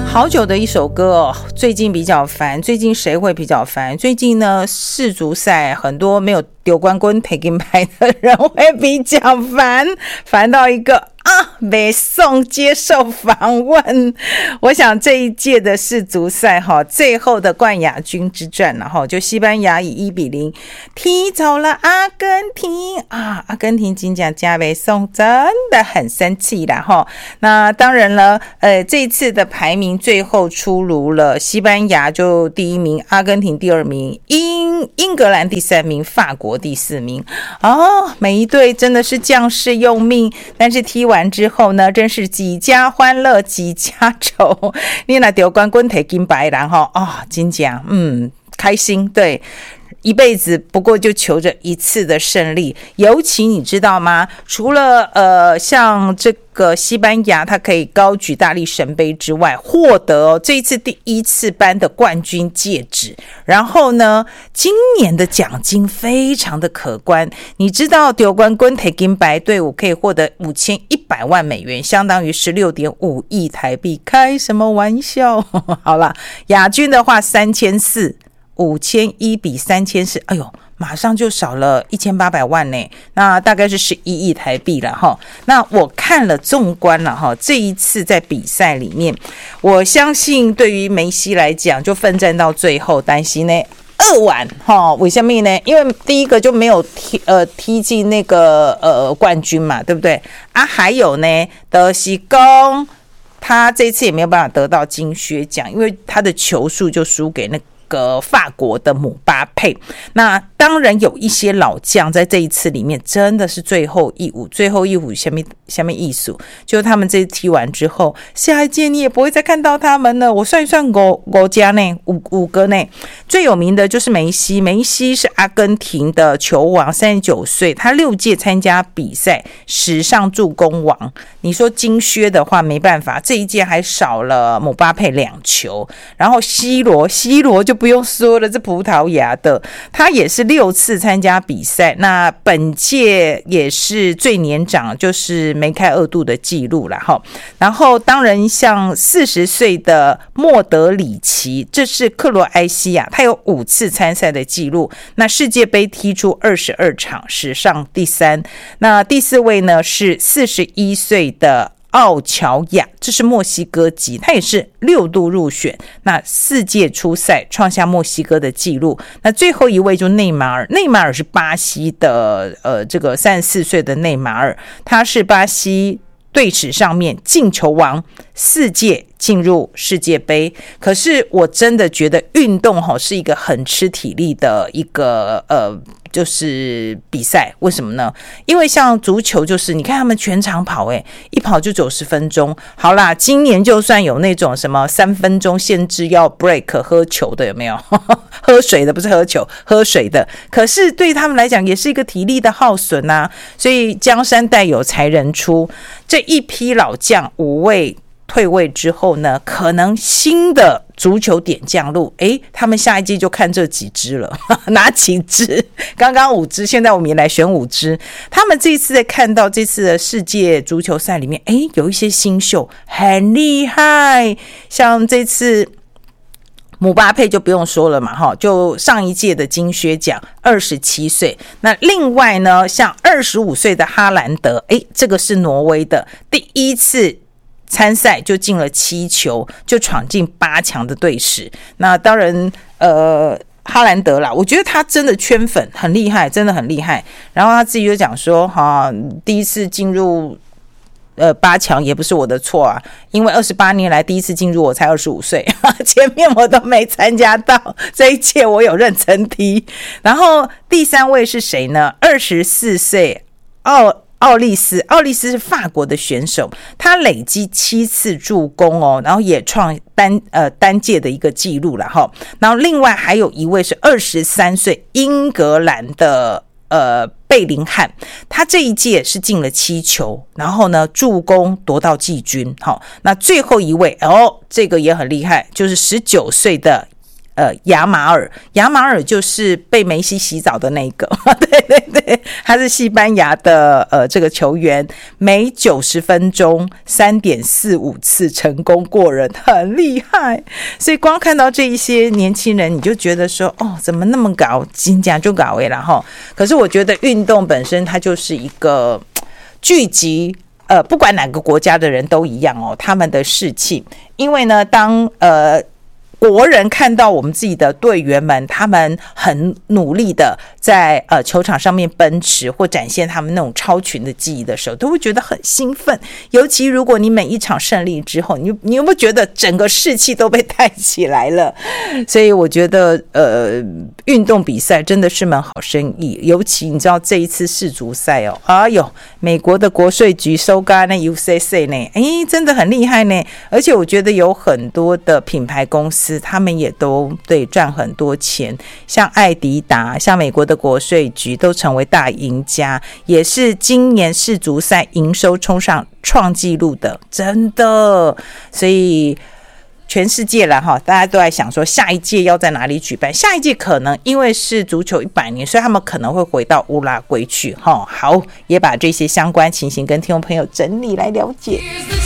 好久的一首歌哦，最近比较烦。最近谁会比较烦？最近呢，世足赛很多没有丢冠军提金牌的人会比较烦到一个没送接受访问。我想这一届的世足赛最后的冠亚军之战就西班牙以1-0踢走了阿根廷阿根廷金奖加没送，真的很生气啦那当然了，这一次的排名最后出炉了，西班牙就第1名，阿根廷第2名，英格兰第3名，法国第4名每一队真的是将士用命，但是踢完之后呢，真是几家欢乐几家愁。你若得冠军拿金牌人真的开心，对，一辈子不过就求着一次的胜利。尤其你知道吗，除了像这个西班牙他可以高举大力神杯之外，获得这一次第1次颁的冠军戒指，然后呢今年的奖金非常的可观。你知道得冠军拿金牌队伍可以获得5100万美元，相当于 16.5 亿台币，开什么玩笑好了，亚军的话3400， 5100比3400，哎呦，马上就少了1800万呢，那大概是11亿台币了那我看了纵观了这一次在比赛里面，我相信对于梅西来讲，就奋战到最后，但是呢2碗为什么呢？因为第一个就没有踢进那个冠军嘛，对不对还有呢德西公他这次也没有办法得到金靴奖，因为他的球数就输给那个法国的姆巴佩。那当然有一些老将在这一次里面真的是最后一舞下面艺术，就他们这次踢完之后，下一届你也不会再看到他们了。我算一算五家呢五个呢，最有名的就是梅西是阿根廷的球王，39岁，他6届参加比赛，史上助攻王。你说金靴的话没办法，这一届还少了姆巴佩2球，然后 C 罗就不用说了，这葡萄牙的，他也是6次参加比赛，那本届也是最年长，就是梅开2度的记录啦然后当然像40岁的莫德里奇，这是克罗埃西亚，他有5次参赛的记录，那世界杯踢出22场，史上第3。那第4位呢是41岁的奥乔亚，这是墨西哥籍，他也是6度入选，那4届出赛，创下墨西哥的纪录。那最后一位就内马尔是巴西的这个34岁的内马尔，他是巴西队史上面进球王，4届进入世界杯。可是我真的觉得运动是一个很吃体力的一个就是比赛。为什么呢？因为像足球就是你看他们全场跑一跑就90分钟。好啦，今年就算有那种什么3分钟限制要 break 喝球的，有没有喝水的，不是喝球，喝水的，可是对他们来讲也是一个体力的耗损啊。所以江山代有才人出，这一批老将5位退位之后呢，可能新的足球点将路，他们下一季就看这几支了哪几支？刚刚5支，现在我们也来选5支。他们这一次在看到这次的世界足球赛里面，有一些新秀很厉害，像这次姆巴佩就不用说了嘛就上一届的金靴奖27岁。那另外呢，像25岁的哈兰德，这个是挪威的，第1次参赛就进了7球，就闯进8强的队史。那当然哈兰德啦，我觉得他真的圈粉很厉害，真的很厉害。然后他自己就讲说第1次进入8强也不是我的错啊，因为28年来第1次进入我才25岁前面我都没参加到，这一届我有认真踢。然后第3位是谁呢？24岁奥利斯是法国的选手，他累积7次助攻然后也创单届的一个记录了然后另外还有一位是23岁英格兰的贝林汉，他这一届是进了7球，然后呢助攻夺到季军那最后一位这个也很厉害，就是19岁的亚马尔就是被梅西洗澡的那个，对对对，他是西班牙的这个球员，每90分钟3.45次成功过人，很厉害。所以光看到这一些年轻人，你就觉得说，哦，怎么那么搞，真假就搞了哈。可是我觉得运动本身它就是一个聚集。不管哪个国家的人都一样哦，他们的士气，因为呢，当国人看到我们自己的队员们，他们很努力的在球场上面奔驰或展现他们那种超群的技艺的时候，都会觉得很兴奋。尤其如果你每一场胜利之后，你有没有觉得整个士气都被带起来了？所以我觉得运动比赛真的是门好生意。尤其你知道这一次世足赛哦，哎呦，美国的国税局收嘎那 UCC 呢，真的很厉害呢。而且我觉得有很多的品牌公司。他们也都对赚很多钱，像艾迪达、像美国的国税局都成为大赢家，也是今年世足赛营收冲上创纪录的，真的。所以全世界啦哈，大家都在想说下一届要在哪里举办？下一届可能因为是足球100年，所以他们可能会回到乌拉圭去哈。好，也把这些相关情形跟听众朋友整理来了解。